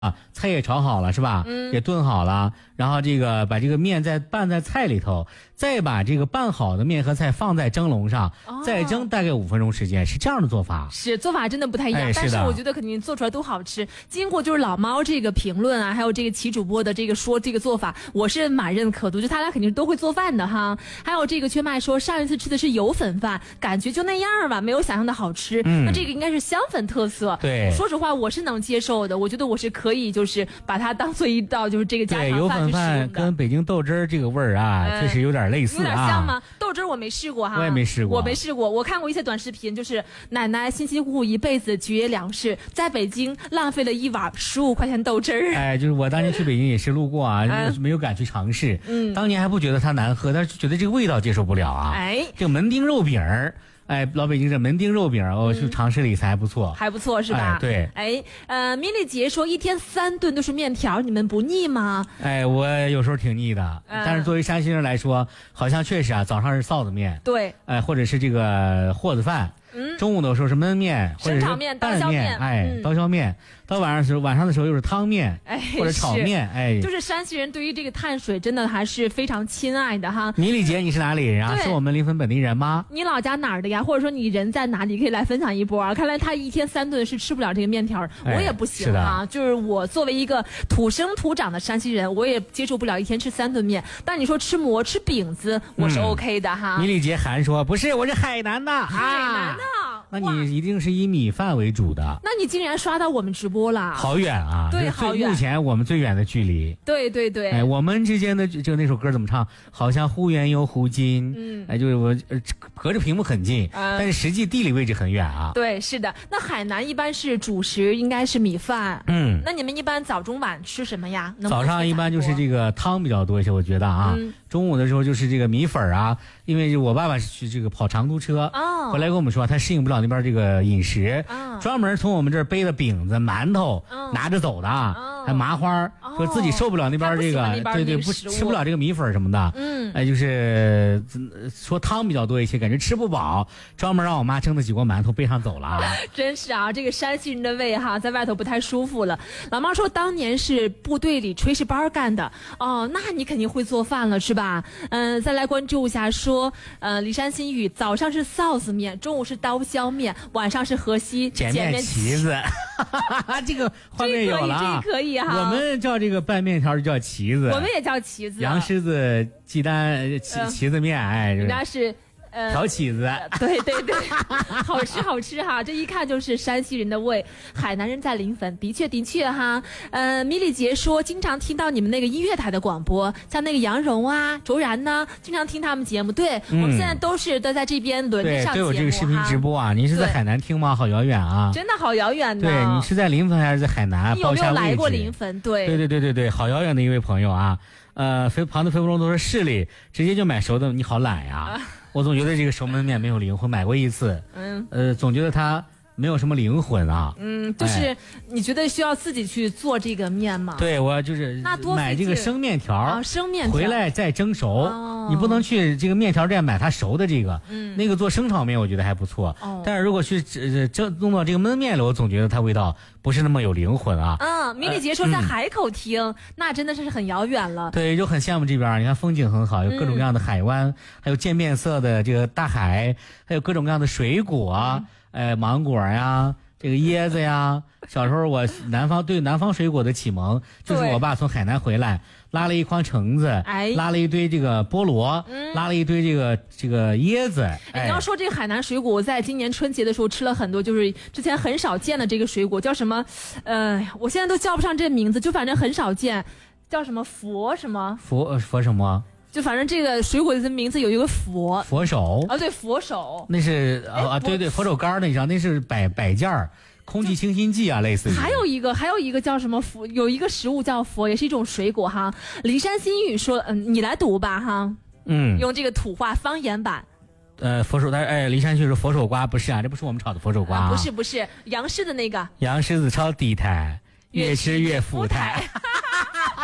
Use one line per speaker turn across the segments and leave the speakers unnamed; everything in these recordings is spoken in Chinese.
菜也炒好了是吧？也炖好了，然后这个把这个面再拌在菜里头，再把这个拌好的面和菜放在蒸笼上，再蒸大概5分钟时间，是这样的做法。
是做法真的不太一样，但是我觉得肯定做出来都好吃。经过就是老猫这个评论啊，还有这个齐主播的这个说这个做法，我是蛮认可的，就他俩肯定都会做饭的哈。还有这个缺麦说上一次吃的是油粉饭，感觉就那样吧，没有想象的好吃。那这个应该是香粉特色。
对，
说实话我是能接受的，我觉得我是可以就是把它当做一道就是这个家常饭去使用的。
对，油粉饭跟北京豆汁儿这个味儿啊，确实有点类似啊。
有点像吗？豆汁儿我没试过哈，
我也没试过，
我看过一些短视频，就是奶奶辛辛苦苦一辈子节约粮食，在北京浪费了一碗15块钱豆汁儿。
哎，就是我当年去北京也是路过啊，没有敢去尝试。当年还不觉得它难喝，但是觉得这个味道接受不了啊。
哎，
这个门钉肉饼儿。哎，老北京这门钉肉饼，我去尝试了一次，还不错，
还不错是吧？
对。
米莉姐说1天3顿都是面条，你们不腻吗？
哎，我有时候挺腻的，但是作为山西人来说，好像确实啊，早上是臊子面，
对，
或者是这个和子饭。中午的时候是焖面或者是
担面，
刀削面，到晚上的时候又是汤面，或者炒面，
就是山西人对于这个碳水真的还是非常亲爱的哈。
米莉姐，你是哪里人啊？是我们临汾本地人吗？
你老家哪儿的呀？或者说你人在哪里？可以来分享一波啊！看来他1天3顿是吃不了这个面条，我也不行啊。就是我作为一个土生土长的山西人，我也接受不了1天吃3顿面。但你说吃馍吃饼子，我是 OK 的哈。
米莉姐喊说不是，我是海南的，
海南的。
那你一定是以米饭为主的。
那你竟然刷到我们直播了，
好远啊！
对，好远。
目前我们最远的距离。
对。
我们之间的就那首歌怎么唱？好像忽远又忽近。就是我隔着屏幕很近，但是实际地理位置很远啊。
对，是的。那海南一般是主食应该是米饭。那你们一般早中晚吃什么呀？
早上一般就是这个汤比较多一些，我觉得啊。中午的时候就是这个米粉啊，因为我爸爸是去这个跑长途车，回来跟我们说他适应不了那边这个饮食，专门从我们这儿背了饼子、馒头拿着走的，还麻花，说自己受不了那边这个，对，吃不了这个米粉什么的，就是说汤比较多一些，感觉吃不饱，专门让我妈蒸了几锅馒头背上走了。
真是啊，这个山西人的胃哈，在外头不太舒服了。老妈说当年是部队里炊事班干的，那你肯定会做饭了是吧？再来关注一下说，骊山新语早上是臊子面，中午是刀削面，晚上是河西
碱面旗子，这个画面有了，
这可以哈。
我们叫这个拌面条就叫旗子，
我们也叫旗子，
羊狮子鸡蛋旗子面，
人家是。
条起子，
对，好吃哈！这一看就是山西人的胃。海南人在临汾，的确哈。米莉杰说，经常听到你们那个音乐台的广播，像那个杨蓉啊、卓然呢，经常听他们节目。对，我们现在都在这边轮着上节目。
对，都有这个视频直播啊！您是在海南听吗？好遥远啊！
真的好遥远的。
对，你是在临汾还是在海南？
你有没有来过临汾？
对，好遥远的一位朋友啊！旁的飞不中都是市里，直接就买熟的，你好懒呀！我总觉得这个熟焖面没有灵魂，买过一次，总觉得它没有什么灵魂啊。
就是你觉得需要自己去做这个面吗？
对，我就是买这个生面条，
生面条
回来再蒸熟。你不能去这个面条店买它熟的这个，那个做生炒面我觉得还不错。但是如果去弄到这个焖面里，我总觉得它味道不是那么有灵魂啊。
米莉杰说在海口听，那真的是很遥远了。
对，就很羡慕这边，你看风景很好，有各种各样的海湾，还有渐变色的这个大海，还有各种各样的水果，芒果呀，这个椰子呀。小时候我南方水果的启蒙就是我爸从海南回来，拉了一筐橙子，拉了一堆这个菠萝，拉了一堆这个椰子。
你要说这个海南水果，我在今年春节的时候吃了很多，就是之前很少见的这个水果，叫什么？我现在都叫不上这名字，就反正很少见，叫什么佛什么？
佛什么？
就反正这个水果的名字有一个佛
手
对，佛手，
那是对，佛手柑那张，那是摆件儿。空气清新剂啊，类似于。
还有一个叫什么佛，有一个食物叫佛，也是一种水果哈。骊山新语说，你来读吧哈。用这个土话方言版。
佛手，骊山新语说佛手瓜不是啊，这不是我们炒的佛手瓜
不是杨氏的那个。
杨狮子超地态，越吃越富态。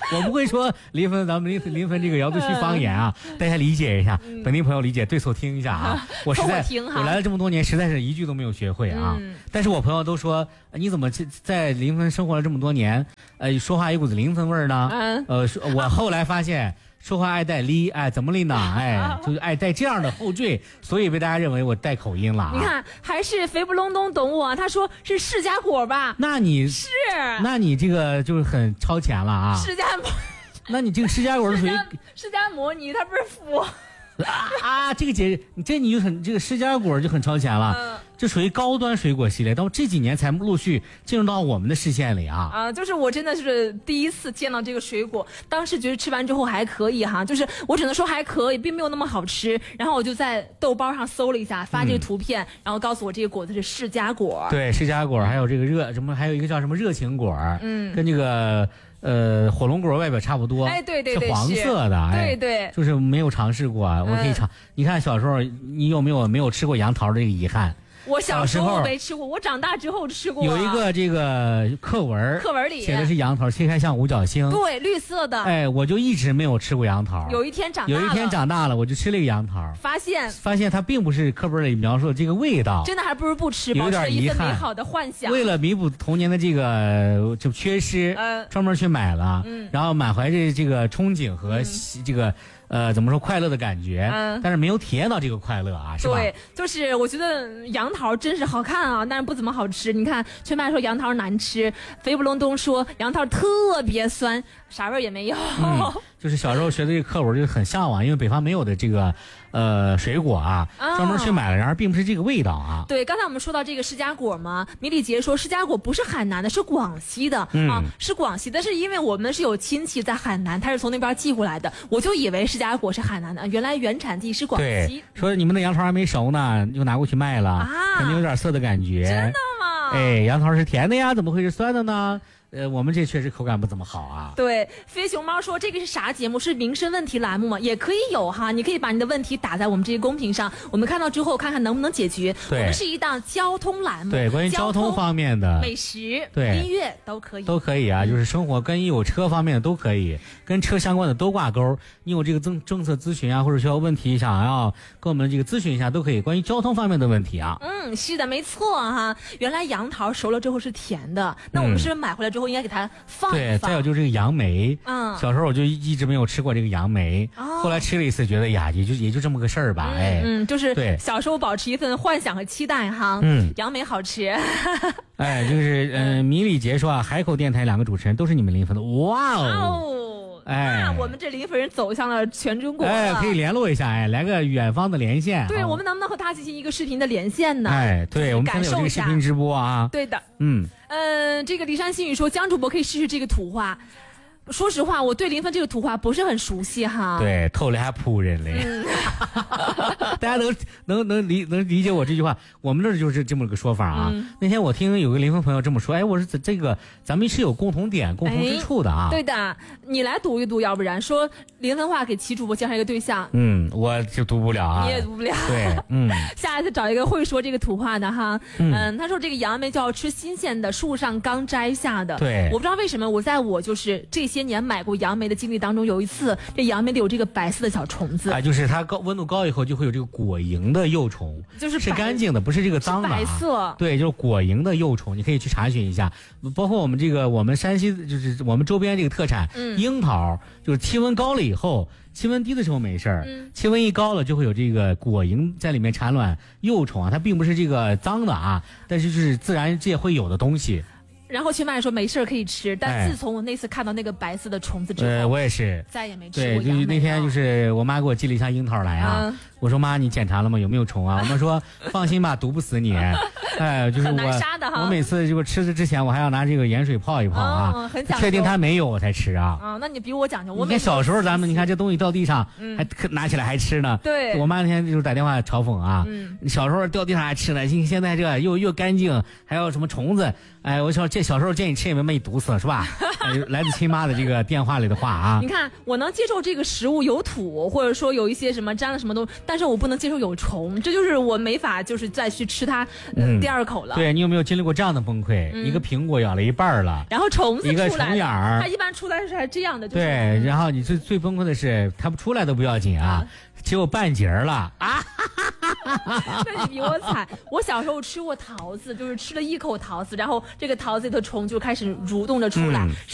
我不会说咱们临汾这个瑶族区方言啊，大家理解一下，本地朋友理解，对错听一下啊。我来了这么多年，实在是一句都没有学会啊。但是我朋友都说，你怎么在临汾生活了这么多年，说话一股子临汾味儿呢？我后来发现。说话爱带哩，怎么哩呢？就是爱带这样的后缀，所以被大家认为我带口音了。
你看，还是肥不隆咚懂我，他说是释迦果吧？
那你这个就是很超前了啊！
释迦果，
那你这个释迦果是属于
释迦摩尼，他不是佛。
这个你就很这个释迦果就很超前了，这属于高端水果系列，到这几年才陆续进入到我们的视线里啊。
就是我真的是第一次见到这个水果，当时觉得吃完之后还可以哈，就是我只能说还可以，并没有那么好吃。然后我就在豆包上搜了一下，发这个图片，然后告诉我这个果子是释迦果。
对，释迦果，还有这个还有一个叫什么热情果，跟这个。火龙果外表差不多，
对，
是黄色的，
对，
就是没有尝试过，我可以尝。你看小时候你有没有吃过杨桃的这个遗憾？
我小时候没吃过，我长大之后吃过。
有一个这个课文
里
写的是杨桃，切开像五角星，
对，绿色的。
我就一直没有吃过杨桃。
有一天
长大了，我就吃了一个杨桃，
发
现它并不是课本里描述的这个味道，
真的还不如不吃，
有点遗憾。
美好的幻想。
为了弥补童年的这个就缺失，专门去买了，然后满怀着这个憧憬和这个。怎么说快乐的感觉，但是没有体验到这个快乐啊，是吧？
对，就是我觉得杨桃真是好看啊，但是不怎么好吃。你看，全麦说杨桃难吃，肥不隆咚说杨桃特别酸，啥味儿也没有。
就是小时候学的这个课文就很向往，因为北方没有的这个水果啊，专门去买了，然而并不是这个味道啊。
对，刚才我们说到这个释迦果嘛，米里杰说释迦果不是海南的，是广西的是广西，但是因为我们是有亲戚在海南，他是从那边寄过来的，我就以为释迦果是海南的，原来原产地是广西。
说你们的杨桃还没熟呢，就拿过去卖了，肯定有点涩的感觉。
真的吗？
杨桃是甜的呀，怎么会是酸的呢？我们这确实口感不怎么好啊。
对，飞熊猫说这个是啥节目？是民生问题栏目吗？也可以有哈，你可以把你的问题打在我们这些公屏上，我们看到之后看看能不能解决。我们是一档交通栏目，
对，关于交通方面的、
美食、
对
音乐都可以
啊，就是生活跟有车方面的都可以，跟车相关的都挂钩。你有这个政策咨询啊，或者需要问题想要跟我们这个咨询一下，都可以。关于交通方面的问题啊，
是的，没错哈。原来杨桃熟了之后是甜的，那我们是买回来之后应该给它放一放。
对，再有就是这个杨梅，小时候我就一直没有吃过这个杨梅，后来吃了一次，觉得呀，也就这么个事儿吧，
就是
对
小时候保持一份幻想和期待哈，杨梅好吃。
就是米里杰说啊，海口电台2个主持人都是你们临汾的，哇哦。
那我们这临汾人走向了全中国了，
可以联络一下，来个远方的连线。
对，我们能不能和他进行一个视频的连线呢？
对，我们现在有这个视频直播啊。
对的，这个骊山新语说江主播可以试试这个土话。说实话，我对临汾这个土话不是很熟悉哈。
对，偷了还仆人嘞。大家能理解我这句话？我们这就是这么个说法啊。那天我听有个临汾朋友这么说，我说这个咱们是有共同点、共同之处的啊。
对的，你来读一读，要不然说临汾话给齐主播介绍一个对象。
我就读不了啊。
你也读不了。
对，
下一次找一个会说这个土话的哈。他说这个杨梅就要吃新鲜的，树上刚摘下的。
对，
我不知道为什么我就是这些年买过杨梅的经历当中，有一次这杨梅里有这个白色的小虫子
就是它温度高以后就会有这个果蝇的幼虫，
就是
干净的，不是这个脏的，
白色。
对，就是果蝇的幼虫，你可以去查询一下。包括我们山西就是我们周边这个特产樱桃，就是气温高了以后，气温低的时候没事儿，气温一高了就会有这个果蝇在里面产卵幼虫啊，它并不是这个脏的啊，但是就是自然界会有的东西。
然后全麦说没事可以吃，但自从我那次看到那个白色的虫子之后，
我也是
再也没吃过杨梅了。
对，就那天就是我妈给我寄了一箱樱桃来啊，我说妈，你检查了吗？有没有虫啊？我妈说放心吧，毒不死你。就是
很难杀的哈。
我每次就吃之前，我还要拿这个盐水泡一泡啊，确定它没有我才吃啊。
那你比我讲究。
你看小时候咱们，你看这东西掉地上，还拿起来还吃呢。
对，
我妈那天就是打电话嘲讽啊，小时候掉地上还吃呢，现在这又干净，还有什么虫子？我说这小时候见你吃也没把你毒死了是吧？ 来自亲妈的这个电话里的话啊。
你看，我能接受这个食物有土，或者说有一些什么沾了什么东西，但是我不能接受有虫，这就是我没法就是再去吃它第二口了。
对，你有没有经历过这样的崩溃？一个苹果咬了一半了，
然后虫子出来，
一个虫眼儿，
它一般出来是还这样的，就是。
对，然后你最崩溃的是它不出来都不要紧啊，结果半截了啊！
那你比我惨。我小时候吃过桃子，就是吃了一口桃子，然后这个桃子里的虫就开始蠕动着出来，